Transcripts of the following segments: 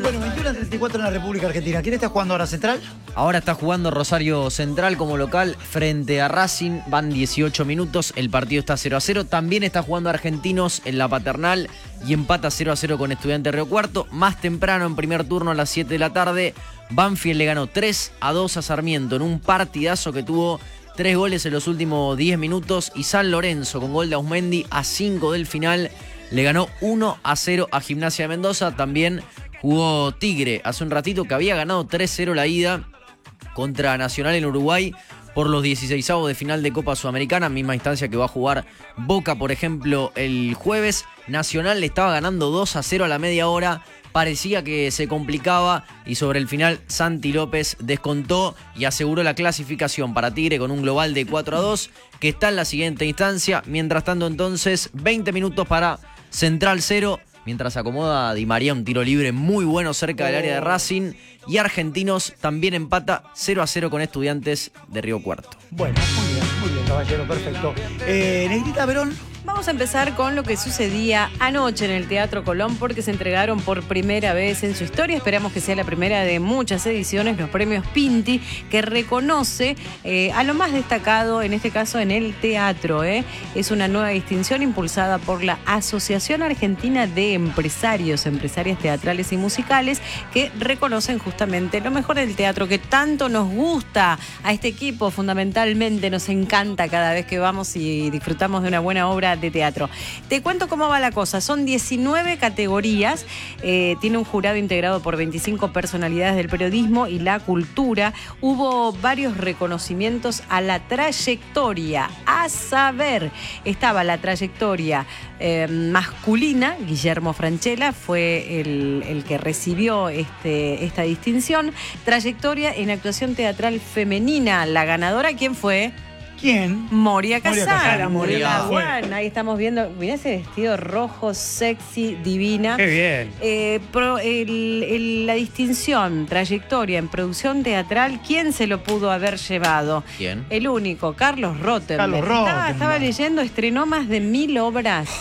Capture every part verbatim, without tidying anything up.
Bueno, veintiuno a treinta y cuatro en la República Argentina. ¿Quién está jugando ahora, Central? Ahora está jugando Rosario Central como local frente a Racing. Van dieciocho minutos. El partido está cero a cero. También está jugando Argentinos en la Paternal y empata cero a cero con Estudiantes Río Cuarto. Más temprano, en primer turno a las siete de la tarde, Banfield le ganó tres a dos a Sarmiento en un partidazo que tuvo tres goles en los últimos diez minutos. Y San Lorenzo, con gol de Ausmendi a cinco del final, le ganó uno a cero a Gimnasia de Mendoza. También jugó Tigre hace un ratito, que había ganado tres cero la ida contra Nacional en Uruguay por los dieciseisavos de final de Copa Sudamericana, misma instancia que va a jugar Boca, por ejemplo, el jueves. Nacional le estaba ganando dos a cero a la media hora, parecía que se complicaba y sobre el final Santi López descontó y aseguró la clasificación para Tigre con un global de cuatro a dos, que está en la siguiente instancia. Mientras tanto, entonces, veinte minutos para Central cero, mientras acomoda Di María un tiro libre muy bueno cerca del área de Racing. Y Argentinos también empata cero a cero con Estudiantes de Río Cuarto. Bueno, muy bien, muy bien, caballero, perfecto. Eh, Negrita Verón. Vamos a empezar con lo que sucedía anoche en el Teatro Colón, porque se entregaron por primera vez en su historia, esperamos que sea la primera de muchas ediciones, los premios Pinti, que reconoce eh, a lo más destacado, en este caso en el teatro. ¿eh? Es una nueva distinción impulsada por la Asociación Argentina de Empresarios, Empresarias Teatrales y Musicales, que reconocen justamente lo mejor del teatro, que tanto nos gusta a este equipo, fundamentalmente nos encanta cada vez que vamos y disfrutamos de una buena obra de teatro. Te cuento cómo va la cosa. Son diecinueve categorías, eh, tiene un jurado integrado por veinticinco personalidades del periodismo y la cultura. Hubo varios reconocimientos a la trayectoria, a saber, estaba la trayectoria eh, masculina. Guillermo Francella fue el, el que recibió este, esta distinción. Trayectoria en actuación teatral femenina, la ganadora, ¿quién fue? ¿Quién? Moria Moria Kazan, Kazan, Moria. Moria. Juan, ahí estamos viendo, mirá ese vestido rojo, sexy, divina. Qué bien. Eh, pro, el, el, la distinción, trayectoria en producción teatral, ¿quién se lo pudo haber llevado? ¿Quién? El único, Carlos Rottenberg. Carlos Estaba, Rottenberg. estaba leyendo, estrenó más de mil obras.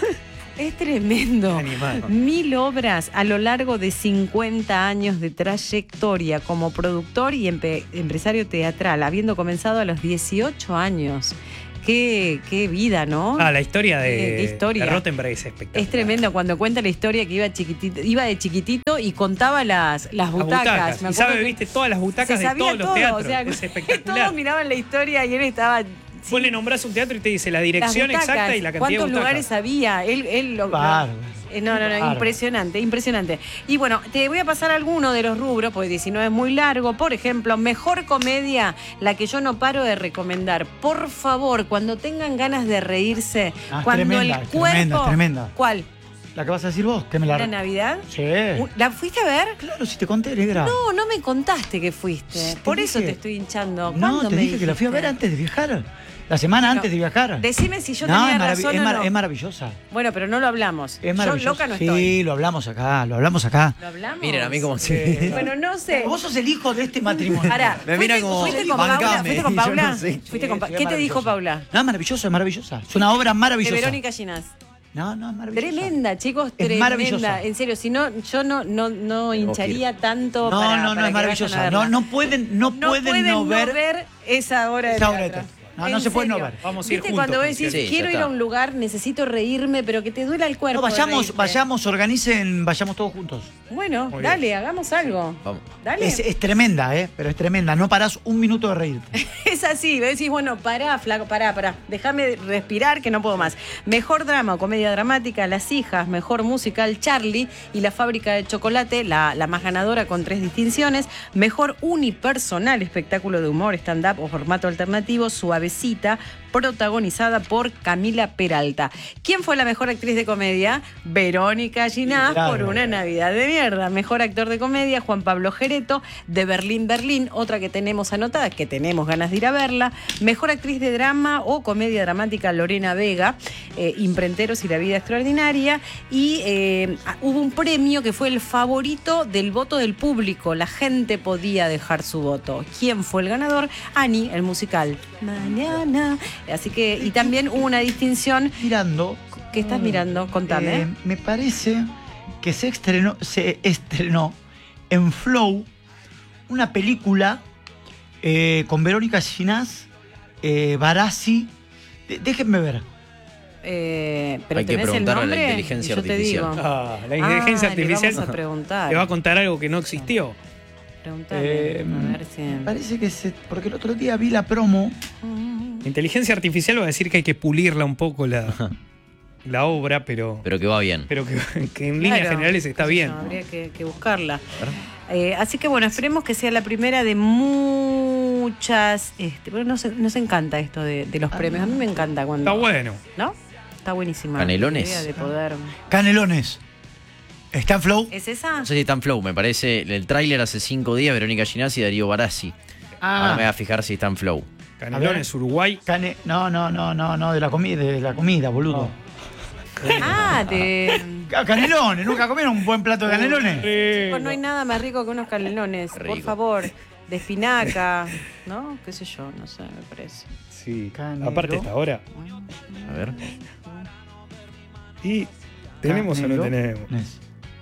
Es tremendo. Animal. Mil obras a lo largo de cincuenta años de trayectoria como productor y empe- empresario teatral, habiendo comenzado a los dieciocho años. Qué, qué vida, ¿no? Ah, la historia de, Qué- qué historia. de Rottenberg es espectacular. Es tremendo cuando cuenta la historia que iba chiquitito, iba de chiquitito y contaba las, las Las butacas. butacas. Me Y acuerdo sabe, que viste, todas las butacas se de sabía todos los todo, teatros. o sea, es espectacular. todos miraban la historia y él estaba... sí, Vos le nombrás un teatro y te dice la las dirección butacas, exacta y la cantidad de ¿cuántos butacas. lugares había? Él, él lo, Bárbaro. Eh, No, no, no, Bárbaro. impresionante, impresionante. Y bueno, te voy a pasar alguno de los rubros, porque diecinueve es muy largo. Por ejemplo, mejor comedia, la que yo no paro de recomendar. Por favor, cuando tengan ganas de reírse, Ah, cuando tremenda, el cuerpo... tremenda, tremenda. ¿Cuál? ¿La que vas a decir vos? ¿Que me la... ¿La Navidad? Sí. ¿La fuiste a ver? Claro, si te conté, negra. No, no me contaste que fuiste. Te Por eso dije- te estoy hinchando. No, ¿Cuándo te me dije que la fui a ver dijiste? antes de viajar. La semana No. antes de viajar. Decime si yo no, tenía es, marav- razón es, o mar- no. es maravillosa. Bueno, pero no lo hablamos. Es maravillosa. Yo loca no sí, estoy. lo hablamos acá, lo hablamos acá. ¿Lo hablamos? Miren a mí como si... Bueno, no sé. Vos sos el hijo de este matrimonio. Pará, Me miran ¿fuiste- como, ¿Fuiste con Paula? bancame. ¿Fuiste con Yo no Paula? sé. ¿Fuiste con Pa- Sí, ¿Qué es te dijo maravillosa. Paula? No, es maravillosa, es maravillosa. Es una obra De maravillosa. Verónica Ginás. No, no, es maravillosa. Tremenda, chicos, Es tremenda. maravillosa. En serio, si no, yo no, no, no hincharía tanto No, para, no, no, para es que vayan a maravillosa. verla. No, no pueden, no, No pueden, no ver, esa obra de esa obra de teatro. teatro. No, no En se puede no serio. ver. Vamos a ir ¿Viste juntos, cuando vos José. decís, Sí, ya quiero ir está. a un lugar, necesito reírme, pero que te duela el cuerpo? No, de vayamos, reírte? vayamos, organicen, vayamos todos juntos. Bueno, Muy dale, hagamos algo. Vamos. Dale. Es, es tremenda, ¿eh? Pero es tremenda. No parás un minuto de reírte. Es así, vos decís, bueno, pará, flaco, pará, pará, déjame respirar que no puedo más. Mejor drama o comedia dramática, Las Hijas, mejor musical, Charlie y La Fábrica de Chocolate, la, la más ganadora con tres distinciones. Mejor unipersonal, espectáculo de humor, stand-up o formato alternativo, Suavecita, protagonizada por Camila Peralta. ¿Quién fue la mejor actriz de comedia? Verónica Ginás, Claro. por Una Navidad de Mierda. Mejor actor de comedia, Juan Pablo Gereto, de Berlín, Berlín, otra que tenemos anotada, que tenemos ganas de ir a verla. Mejor actriz de drama o comedia dramática, Lorena Vega, eh, Imprenteros y la vida extraordinaria. Y eh, hubo un premio que fue el favorito del voto del público. La gente podía dejar su voto. ¿Quién fue el ganador? Annie, el musical. Mañana. Así que, y también hubo una distinción. Mirando. ¿Qué estás mirando? Contame. eh, me parece que se estrenó, se estrenó en Flow una película eh, con Verónica Ginás, eh, Barassi. De- déjenme ver. Eh, pero Hay que ¿tenés el preguntarle a la nombre? inteligencia Y yo te artificial. digo. Ah, la inteligencia Ah, artificial Le vamos a preguntar. te va a contar algo que no existió. Preguntarle, Eh, a ver si... Parece que se. Porque el otro día vi la promo. La inteligencia artificial va a decir que hay que pulirla un poco la, la obra, pero, Pero que va bien. pero que, que en líneas Claro, generales está qué sé bien. yo, habría que, que buscarla. Eh, así que bueno, esperemos que sea la primera de muchas. Este, bueno, nos, nos encanta esto de, de los premios. A mí me encanta cuando. Está bueno. ¿No? Está buenísima. Canelones. La idea de poder. Canelones. ¿Está en Flow? ¿Es esa? No sé si está en Flow, me parece. El tráiler hace cinco días, Verónica Ginás y Darío Barassi. Ahora me voy a fijar si está en Flow. Canelones, Uruguay. Cane- no, no, no, no, no, de la comida, de la comida, boludo. Ah, de. Ah, Canelones, ¿nunca comieron un buen plato de canelones? Chicos, no hay nada más rico que unos canelones. Por Rico. favor. De espinaca. ¿No? ¿Qué sé yo? No sé, me parece. Sí. Canelo. Aparte esta hora. A ver. ¿Y tenemos o no tenemos? Canelones.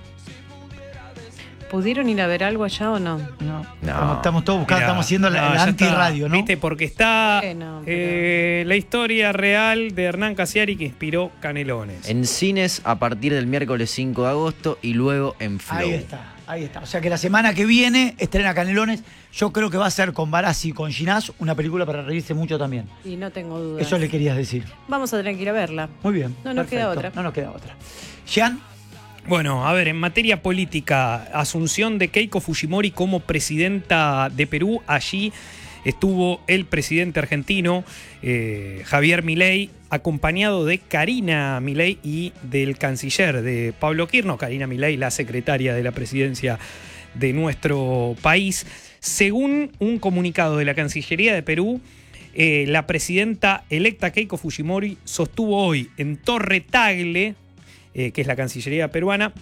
¿Pudieron ir a ver algo allá o no? No. No. Estamos, estamos todos buscando, Mirá, estamos haciendo la, no, la ya está. antirradio, ¿no? Viste, porque está Bueno, pero- eh, la historia real de Hernán Casiari que inspiró Canelones. En cines a partir del miércoles cinco de agosto y luego en Flow. Ahí está, ahí está. O sea que la semana que viene estrena Canelones. Yo creo que va a ser con Barassi y con Ginás una película para reírse mucho también. Y no tengo dudas. Eso le querías decir. Vamos a tener que ir a verla. Muy bien. No nos queda perfecto. otra. No nos queda otra. Jean, Bueno, a ver, en materia política, asunción de Keiko Fujimori como presidenta de Perú. Allí estuvo el presidente argentino, eh, Javier Milei, acompañado de Karina Milei y del canciller de Pablo Kirchner. Karina Milei, la secretaria de la presidencia de nuestro país. Según un comunicado de la Cancillería de Perú, eh, la presidenta electa Keiko Fujimori sostuvo hoy en Torre Tagle, eh, que es la Cancillería peruana,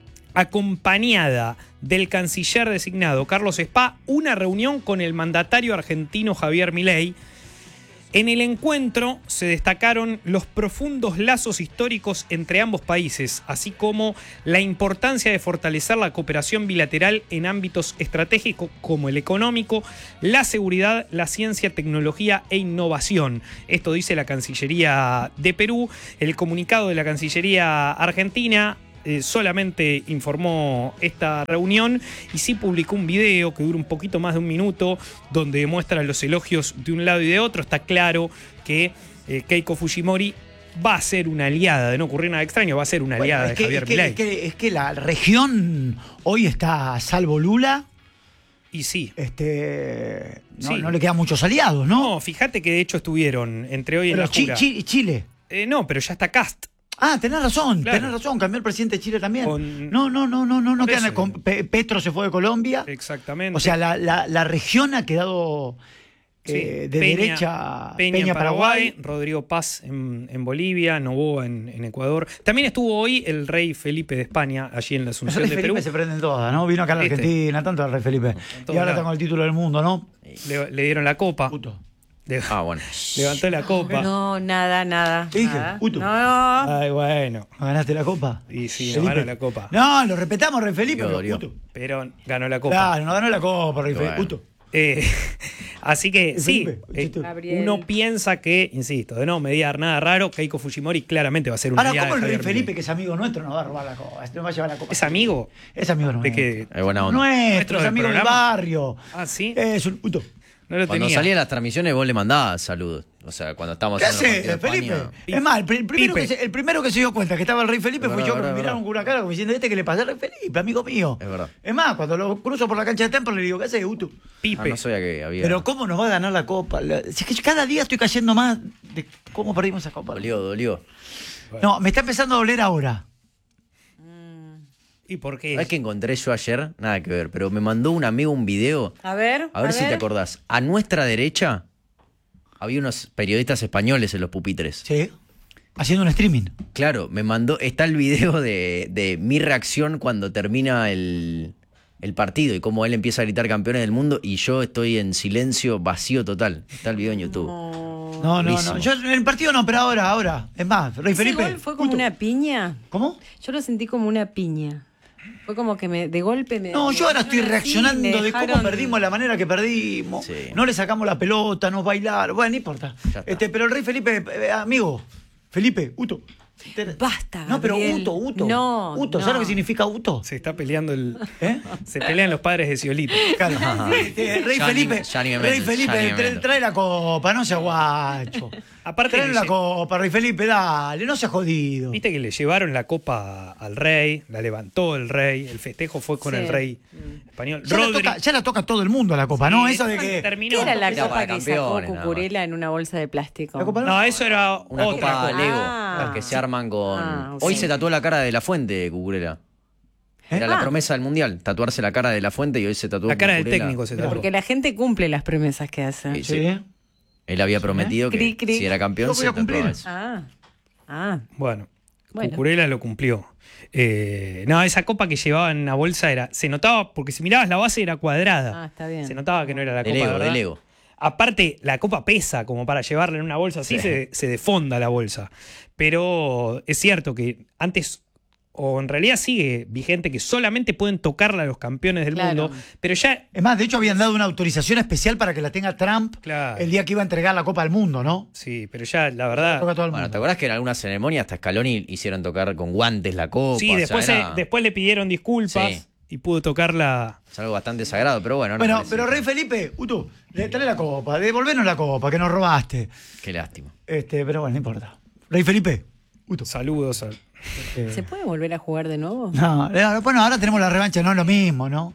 acompañada del canciller designado Carlos Spa, una reunión con el mandatario argentino Javier Milei. En el encuentro se destacaron los profundos lazos históricos entre ambos países, así como la importancia de fortalecer la cooperación bilateral en ámbitos estratégicos como el económico, la seguridad, la ciencia, tecnología e innovación. Esto dice la Cancillería de Perú. El comunicado de la Cancillería argentina Eh, solamente informó esta reunión y sí publicó un video que dura un poquito más de un minuto donde demuestra los elogios de un lado y de otro. Está claro que eh, Keiko Fujimori va a ser una aliada, de no ocurrir nada extraño, va a ser una aliada bueno, es de que, Javier es, que, Milei. es, que, es que la región hoy está a salvo Lula. Y sí. Este, no, Sí. no le quedan muchos aliados, ¿no? No, fíjate que de hecho estuvieron entre hoy y Pero la Chi- jura. Chi- Chile. Eh, no, pero ya está Cast. Ah, tenés razón, Claro. tenés razón, cambió el presidente de Chile también. Con- No, no, no, no, no, no Por quedan eso. con- Pe- Petro se fue de Colombia. Exactamente. O sea, la, la, la región ha quedado Sí, eh, de Peña- derecha. Peña, en Paraguay, Rodrigo Paz en, en Bolivia, Novoa en, en Ecuador. También estuvo hoy el rey Felipe de España, allí en la Los Asunción rey de Felipe Perú. se prenden todas, ¿no? Vino acá a la ¿Viste? Argentina, tanto el rey Felipe. todos Y ahora lados. está con el título del mundo, ¿no? Le, le dieron la copa. Puto. Le- Ah, bueno. levantó la copa. No, nada, nada. ¿Qué dije? nada. Puto. No, no. Ay, bueno. ¿No ganaste la copa? Y sí, no Felipe. ganó la copa. No, lo respetamos, rey Felipe, Dolió, pero dolió. puto. Pero ganó la copa. Claro, no ganó la copa, rey Felipe. Bueno. Puto. Eh, así que sí, Felipe, eh, chito. Gabriel. uno piensa que, insisto, de no mediar nada raro, Keiko Fujimori claramente va a ser un Ahora, aliado ¿cómo el de rey Javier Felipe, Milei. que es amigo nuestro, nos va a robar la copa? Nos va a llevar la copa. ¿Es amigo? Es amigo ¿De nuestro. qué? Es buena onda. Nuestro, ¿Nuestro es del amigo del programa? barrio. Ah, ¿sí? Es un puto. No lo Cuando tenía. salían las transmisiones vos le mandabas saludos. O sea, cuando estábamos ¿Qué haciendo el hace, partido de Felipe? España. Es más, el, pri- el primero Pipe. que se, el primero que se dio cuenta que estaba el rey Felipe Es fue verdad, yo, que me verdad, miraron verdad. con una cara como diciendo, este que le pasa al rey Felipe, amigo mío. Es verdad. Es más, cuando lo cruzo por la cancha de Temple le digo, ¿qué hace, Utu? Pipe. Ah, no sabía que había. Pero ¿cómo nos va a ganar la copa? La- si es que yo cada día estoy cayendo más de cómo perdimos esa copa. Dolió, dolió. No, me está empezando a doler ahora. ¿Y por qué? ¿Sabes qué encontré yo ayer? Nada que ver, pero me mandó un amigo un video. A ver. A ver si te acordás. A nuestra derecha había unos periodistas españoles en los pupitres. Sí. Haciendo un streaming. Claro, me mandó. Está el video de, de mi reacción cuando termina el, el partido y cómo él empieza a gritar campeones del mundo y yo estoy en silencio vacío total. Está el video en YouTube. No. No, no, Durísimo. no. Yo en el partido no, pero ahora, ahora. Es más, Rey ¿Ese Felipe. gol fue como Uto. una piña? ¿Cómo? Yo lo sentí como una piña. Fue como que me, de golpe me... No, yo ahora estoy así, reaccionando me de cómo dejaron- perdimos, la manera que perdimos. Sí. No le sacamos la pelota, nos bailaron. Bueno, no importa. Ya está. Este, pero el Rey Felipe, eh, amigo, Felipe, Uto. Basta, No, pero Gabriel. Uto, Uto. No, Uto, no. ¿sabes lo que significa Uto? Se está peleando el. ¿Eh? Se pelean los padres de Ciolito. Claro. Este, Rey Ya ni- Felipe, ya ni me Rey meto, Felipe, ya ni me trae, meto. trae la copa, no seas guacho. Aparte Trae que la lle- copa, Rey Felipe, dale, no seas jodido. Viste que le llevaron la copa al rey, la levantó el rey, el festejo fue con Sí. el rey español. Ya la, Rodri- toca, ya la toca todo el mundo la copa, ¿no? Sí, Esa de que... terminó. ¿Qué era la Era copa para que sacó campeones, nada Cucurella en una bolsa de plástico? La copa No, eso era Una otra copa copa. Lego, Ah. las que se arman con... Ah, ok. Hoy se tatuó la cara de La Fuente, Cucurella. Era Ah. la promesa del Mundial, tatuarse la cara de La Fuente y hoy se tatuó La cara del Cucurella. técnico se tatuó. Porque la gente cumple las promesas que hace. Sí, Sí. sí. Él había prometido que Cri, cri. si era campeón Yo voy se a cumplir. tatuaba eso. Ah, ah. Bueno, Bueno. Cucurella lo cumplió. Eh, no, esa copa que llevaba en la bolsa era. Se notaba, porque si mirabas la base era cuadrada. Ah, está bien. Se notaba que no era la De copa. Lego, de de verdad. Lego. Aparte, la copa pesa como para llevarla en una bolsa así, Sí. se, se defonda la bolsa. Pero es cierto que antes, o en realidad sigue vigente, que solamente pueden tocarla los campeones del Claro. mundo, pero ya. Es más, de hecho habían dado una autorización especial para que la tenga Trump Claro. el día que iba a entregar la Copa al Mundo, ¿no? Sí, pero ya la Toca verdad. todo el Bueno, mundo. ¿te acordás que en alguna ceremonia hasta Scaloni hicieron tocar con guantes la copa? Sí, O sea, después, era- se- después le pidieron disculpas Sí. y pudo tocarla. Es algo bastante sagrado, pero bueno. no Bueno, parece- pero Rey Felipe, Utu, le- trae la copa, devolvernos la copa, que nos robaste. Qué lástima. Este, pero bueno, no importa. Rey Felipe, Utu. Saludos al. eh, ¿Se puede volver a jugar de nuevo? no, eh, bueno, ahora tenemos la revancha, no es lo mismo, ¿no?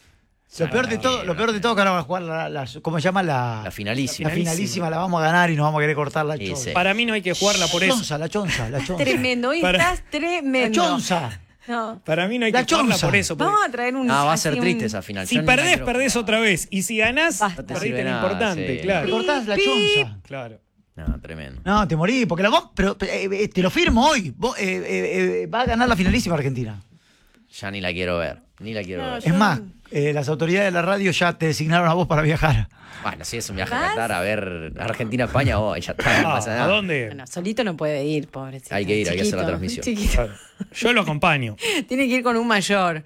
Lo peor de todo, lo peor de todo que ahora vamos a jugar la, la- ¿cómo se llama? La, La finalísima. la finalísima, la vamos a ganar y nos vamos a querer cortar la Y chonza. sí. Para mí no hay que jugarla por eso. Chonza, la chonza, la chonza. Tremendo, hoy Para- estás La tremendo. chonza. No. Para mí no hay La que jugarla chonza. por eso. porque Vamos a traer un. Ah, va a así ser un- triste esa final. Si Yo ni la perdés, quiero perdés jugar. otra vez. Y si ganás, Basta. No te perdiste sirve lo nada, importante, sí. claro. Te cortás la chonza. Claro. No, tremendo. No, te morí, porque la vos, pero eh, eh, te lo firmo hoy. Vos, eh, eh, eh, va a ganar la finalísima Argentina. Ya ni la quiero ver. Ni la quiero No, ver. yo- Es más, eh, las autoridades de la radio ya te designaron a vos para viajar. Bueno, si es un viaje a ¿Vas? Qatar a ver Argentina-España, oh, ya está, no Ah, pasa ¿a nada. dónde? Bueno, solito no puede ir, pobrecito. Hay que ir, hay que hacer la Chiquito, transmisión. Chiquito. Claro. Yo lo acompaño. Tiene que ir con un mayor.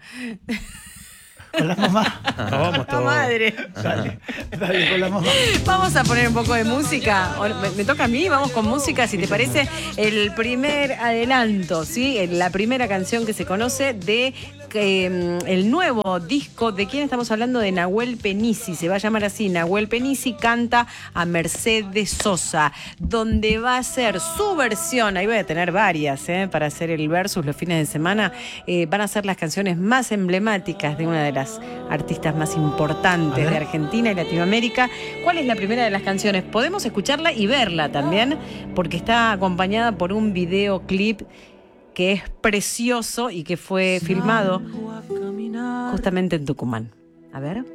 Con la mamá. Nos vamos La todos. madre. Dale, dale, con la mamá. Vamos a poner un poco de música. O- Me, me toca a mí, vamos con música, si te parece. El primer adelanto, ¿sí? La primera canción que se conoce de eh, el nuevo disco. ¿De quién estamos hablando? De Nahuel Penisi. Se va a llamar así. Nahuel Penisi canta a Mercedes Sosa, donde va a ser su versión. Ahí voy a tener varias, ¿eh? Para hacer el versus los fines de semana. Eh, van a ser las canciones más emblemáticas de una de las artistas más importantes de Argentina y Latinoamérica. ¿Cuál es la primera de las canciones? Podemos escucharla y verla también, porque está acompañada por un videoclip que es precioso y que fue filmado justamente en Tucumán. A ver.